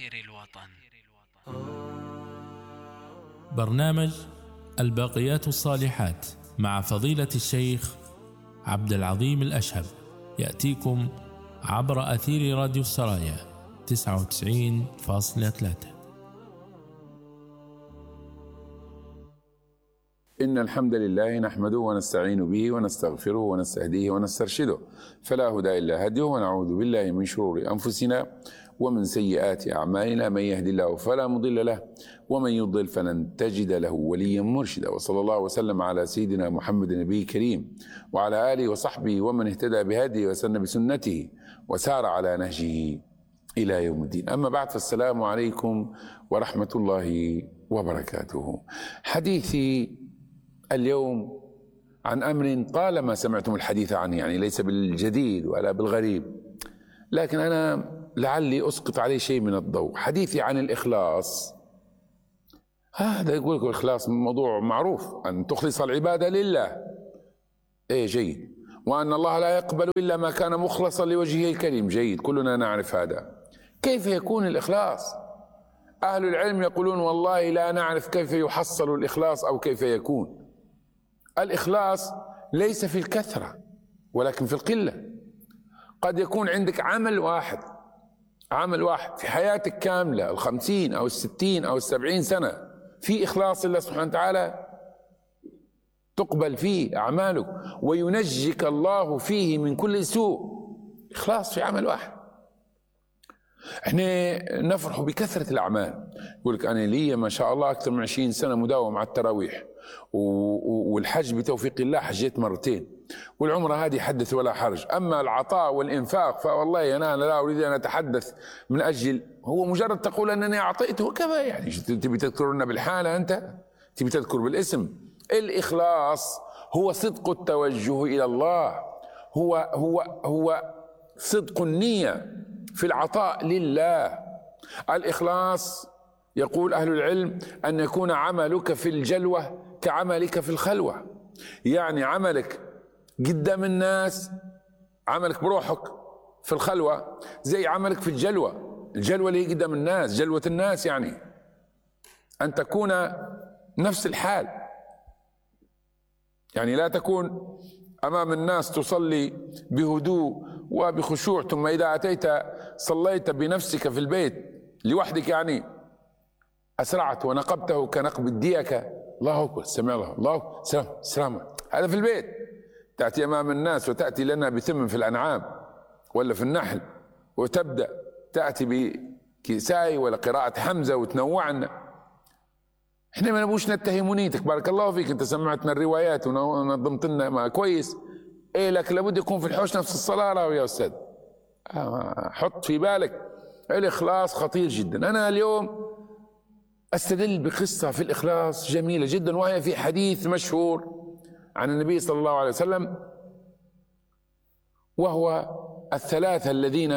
برنامج الباقيات الصالحات مع فضيلة الشيخ عبد العظيم الأشهب يأتيكم عبر أثير راديو السرايا 99.3. إن الحمد لله نحمده ونستعين به ونستغفره ونستهديه ونسترشده، فلا هدى إلا هديه، ونعوذ بالله من شرور أنفسنا ومن سيئات أعمالنا، من يهدي الله فلا مضل له ومن يضلل فلن تجد له وليا مرشدا. وصلى الله وسلم على سيدنا محمد النبي الكريم وعلى آله وصحبه ومن اهتدى بهديه وسن بسنته وسار على نهجه إلى يوم الدين. أما بعد، فالسلام عليكم ورحمة الله وبركاته. حديثي اليوم عن أمر طالما سمعتم الحديث عنه، يعني ليس بالجديد ولا بالغريب، لكن أنا لعلي أسقط عليه شيء من الضوء. حديثي عن الإخلاص. هذا يقول لك الإخلاص موضوع معروف، أن تخلص العبادة لله، إيه جيد، وأن الله لا يقبل إلا ما كان مخلصا لوجهه الكريم، جيد، كلنا نعرف هذا. كيف يكون الإخلاص؟ أهل العلم يقولون والله لا نعرف كيف يحصل الإخلاص أو كيف يكون. الإخلاص ليس في الكثرة ولكن في القلة. قد يكون عندك عمل واحد في حياتك كاملة، 50 أو 60 أو 70 سنة، في إخلاص الله سبحانه وتعالى، تقبل فيه أعمالك وينجيك الله فيه من كل سوء. إخلاص في عمل واحد. احنا نفرح بكثرة الأعمال. يقول لك أنا لي ما شاء الله أكثر من 20 سنة مداوم على التراويح، والحج بتوفيق الله حجيت مرتين، والعمرة هذه حدث ولا حرج. أما العطاء والإنفاق فوالله أنا لا أريد أن أتحدث من أجل، هو مجرد تقول أنني أعطيته كذا، يعني تبي تذكرنا بالحالة، أنت تبي تذكر بالاسم. الإخلاص هو صدق التوجه إلى الله، هو صدق النية في العطاء لله. الإخلاص يقول أهل العلم أن يكون عملك في الجلوة كعملك في الخلوة، يعني عملك قدام الناس، عملك بروحك في الخلوة زي عملك في الجلوة اللي هي قدام الناس، جلوة الناس، يعني أن تكون نفس الحال، يعني لا تكون أمام الناس تصلي بهدوء وبخشوع، ثم إذا أتيت صليت بنفسك في البيت لوحدك، يعني أسرعت ونقبته كنقب الديكة، الله أكبر، سمع الله سلام، هذا في البيت. تأتي أمام الناس وتأتي لنا بثم في الأنعام ولا في النحل، وتبدأ تأتي بكساء ولا قراءة حمزة وتنوعنا. احنا ما نبوش نتهم نيتك، بارك الله فيك، انت سمعتنا الروايات ونظمت لنا ما كويس، ايه لك لابد يكون في الحوش نفس الصلاة يا أستاذ. حط في بالك الإخلاص خطير جدا. أنا اليوم أستدل بقصة في الإخلاص جميلة جدا، وهي في حديث مشهور عن النبي صلى الله عليه وسلم، وهو الثلاثة الذين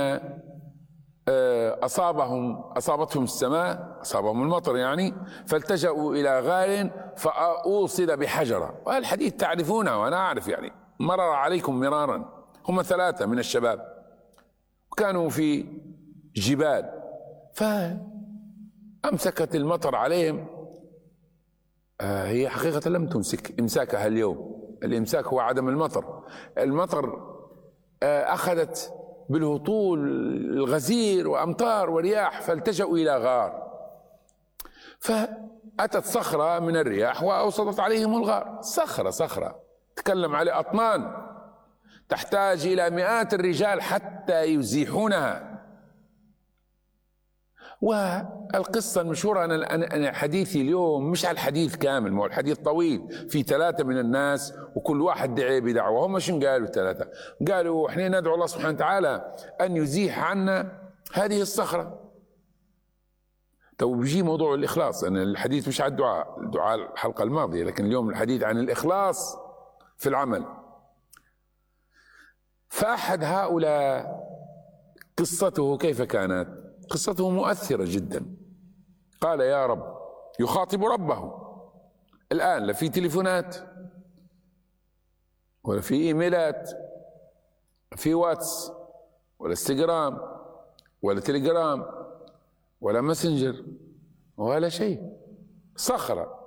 أصابتهم السماء، أصابهم المطر يعني، فالتجأوا إلى غار فأوصد بحجرة. والحديث تعرفونه وأنا أعرف، يعني مرر عليكم مرارا. هم ثلاثة من الشباب وكانوا في جبال، فأمسكت المطر عليهم. هي حقيقة لم تمسك إمساكها اليوم، الإمساك هو عدم المطر. المطر أخذت بالهطول الغزير وأمطار ورياح، فالتجأوا إلى غار، فأتت صخرة من الرياح وأوصدت عليهم الغار. صخرة تكلم عليه أطنان، تحتاج إلى مئات الرجال حتى يزيحونها. والقصة المشهورة، أنا حديثي اليوم مش على الحديث كامل، ما هو الحديث طويل، في ثلاثة من الناس وكل واحد دعي بدعوة. هم شن قالوا الثلاثة؟ قالوا احنا ندعو الله سبحانه وتعالى أن يزيح عنا هذه الصخرة. تو بيجي موضوع الإخلاص، أنا الحديث مش على الدعاء الحلقة الماضية، لكن اليوم الحديث عن الإخلاص في العمل. فأحد هؤلاء قصته كيف كانت؟ قصته مؤثرة جدا. قال يا رب، يخاطب ربه الآن، لا في تليفونات ولا في إيميلات، في واتس ولا انستغرام ولا تليجرام ولا ماسنجر ولا شيء، صخرة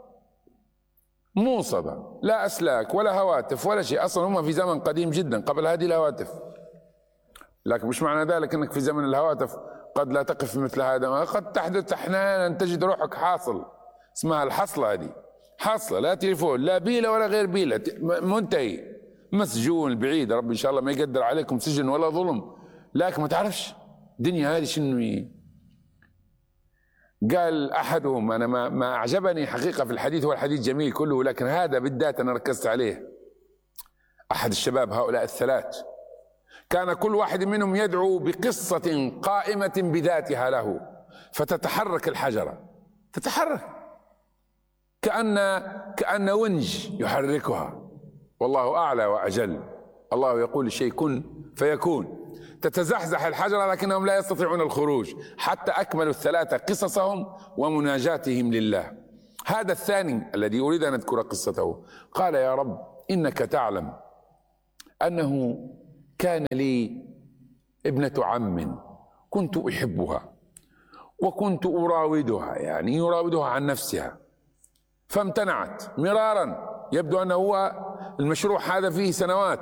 موصبة، لا أسلاك ولا هواتف ولا شيء. أصلا هم في زمن قديم جدا قبل هذه الهواتف، لكن مش معنى ذلك أنك في زمن الهواتف قد لا تقف مثل هذا. قد تحدث أحيانا تجد روحك حاصل، اسمها الحصلة، هذه حصلة، لا تليفون لا بيلة ولا غير بيلة، منتهي، مسجون بعيد. رب إن شاء الله ما يقدر عليكم سجن ولا ظلم، لكن ما تعرفش الدنيا هذه شنو. قال أحدهم، أنا ما أعجبني حقيقة في الحديث، هو الحديث جميل كله لكن هذا بالذات أنا ركزت عليه. أحد الشباب هؤلاء الثلاث كان كل واحد منهم يدعو بقصة قائمة بذاتها له، فتتحرك الحجرة، تتحرك كأن ونج يحركها، والله أعلى وأجل. الله يقول الشيء كن فيكون، تتزحزح الحجرة لكنهم لا يستطيعون الخروج حتى أكملوا الثلاثة قصصهم ومناجاتهم لله. هذا الثاني الذي أريد أن أذكر قصته قال: يا رب إنك تعلم أنه كان لي ابنة عم كنت أحبها وكنت أراودها، يعني يراودها عن نفسها، فامتنعت مرارا. يبدو أنه هو المشروع هذا فيه سنوات